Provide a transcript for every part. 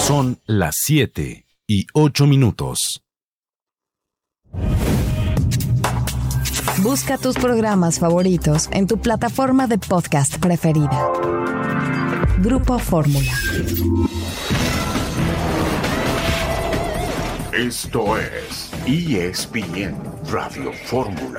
Son las 7:08. Busca tus programas favoritos en tu plataforma de podcast preferida. Grupo Fórmula. Esto es ESPN Radio Fórmula.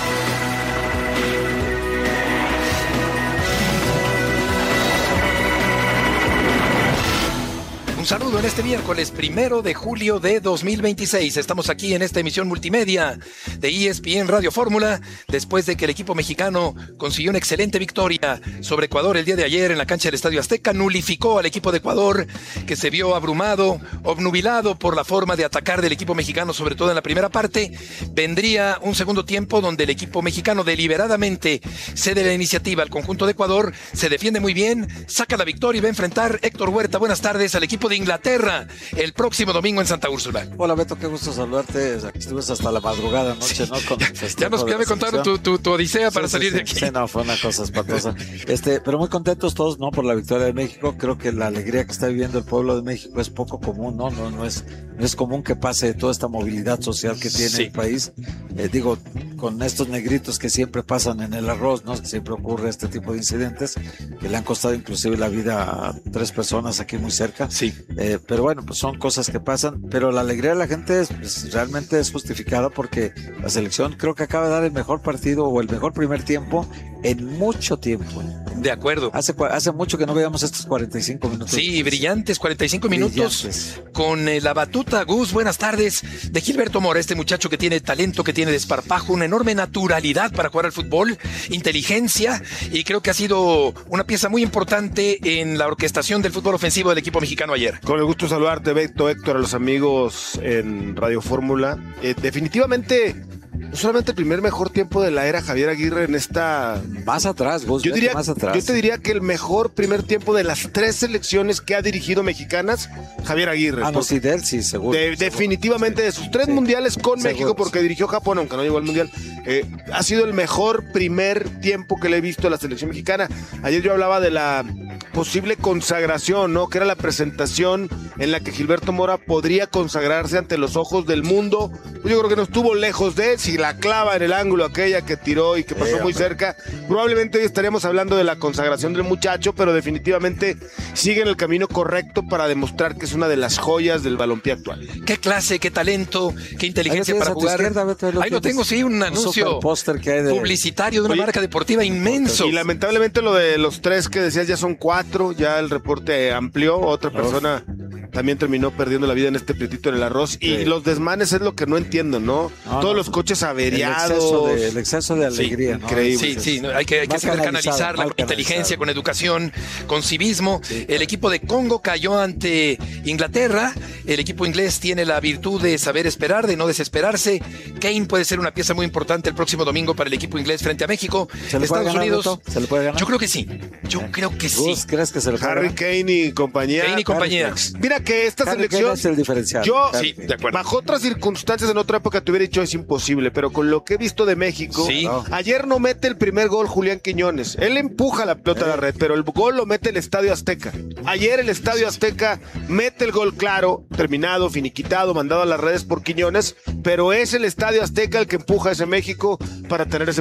Un saludo en este miércoles 1 de julio de 2026. Estamos aquí en esta emisión multimedia de ESPN Radio Fórmula, después de que el equipo mexicano consiguió una excelente victoria sobre Ecuador el día de ayer en la cancha del Estadio Azteca. Nulificó al equipo de Ecuador, que se vio abrumado, obnubilado por la forma de atacar del equipo mexicano, sobre todo en la primera parte. Vendría un segundo tiempo donde el equipo mexicano deliberadamente cede la iniciativa al conjunto de Ecuador, se defiende muy bien, saca la victoria y va a enfrentar Héctor Huerta. Buenas tardes al equipo de Inglaterra el próximo domingo en Santa Úrsula. Hola Beto, qué gusto saludarte. Estuviste hasta la madrugada anoche, sí, ¿no? Ya me contaron tu odisea para salir de aquí. Sí, no, fue una cosa espantosa. Pero muy contentos todos, ¿no? Por la victoria de México. Creo que la alegría que está viviendo el pueblo de México es poco común, ¿no? No es común que pase toda esta movilidad social que tiene el país. Digo, con estos negritos que siempre pasan en el arroz, ¿no? Que siempre ocurre este tipo de incidentes que le han costado inclusive la vida a 3 personas aquí muy cerca. Sí. Pero bueno, pues son cosas que pasan, pero la alegría de la gente realmente es justificada porque la selección creo que acaba de dar el mejor partido o el mejor primer tiempo en mucho tiempo. De acuerdo. Hace mucho que no veíamos estos 45 minutos. Sí, brillantes 45 minutos brillantes. Con la batuta, Gus, buenas tardes, de Gilberto Mora, este muchacho que tiene talento, que tiene desparpajo, una enorme naturalidad para jugar al fútbol, inteligencia, y creo que ha sido una pieza muy importante en la orquestación del fútbol ofensivo del equipo mexicano ayer. Con el gusto de saludarte, Beto, Héctor, a los amigos en Radio Fórmula. Definitivamente, no solamente el primer mejor tiempo de la era Javier Aguirre en esta... Más atrás, vos, más atrás. Yo te diría que el mejor primer tiempo de las 3 selecciones que ha dirigido mexicanas, Javier Aguirre. No, sí, de él sí, seguro. Definitivamente, de sus 3 mundiales con México, porque dirigió Japón, aunque no llegó al mundial, ha sido el mejor primer tiempo que le he visto a la selección mexicana. Ayer yo hablaba de la posible consagración, ¿no? Que era la presentación en la que Gilberto Mora podría consagrarse ante los ojos del mundo. Yo creo que no estuvo lejos de, si la clava en el ángulo aquella que tiró y que pasó muy cerca, probablemente hoy estaríamos hablando de la consagración del muchacho, pero definitivamente sigue en el camino correcto para demostrar que es una de las joyas del balompié actual. Qué clase, qué talento, qué inteligencia para jugar. Ahí lo tengo, sí, un anuncio publicitario de una marca deportiva inmenso. Y lamentablemente lo de los 3 que decías ya son 4, ya el reporte amplió, otra persona también terminó perdiendo la vida en este prietito en el arroz, y los desmanes es lo que no entiendo, ¿no? Todos los coches averiados. El exceso de alegría. Increíble. Sí, hay que saber canalizarla con inteligencia, con educación, con civismo. Sí. El equipo de Congo cayó ante Inglaterra. El equipo inglés tiene la virtud de saber esperar, de no desesperarse. Kane puede ser una pieza muy importante el próximo domingo para el equipo inglés frente a México. Estados Unidos. ¿Se le puede ganar? Yo creo que sí. ¿Crees que se le puede ganar? Harry Kane y compañía. Mira que esta selección es el diferencial. Yo, bajo otras circunstancias en otra época te hubiera dicho es imposible, pero con lo que he visto de México, ayer no mete el primer gol Julián Quiñones. Él empuja la pelota a la red, pero el gol lo mete el Estadio Azteca. Ayer el Estadio Azteca mete el gol claro, terminado, finiquitado, mandado a las redes por Quiñones, pero es el Estadio Azteca el que empuja a ese México para tener ese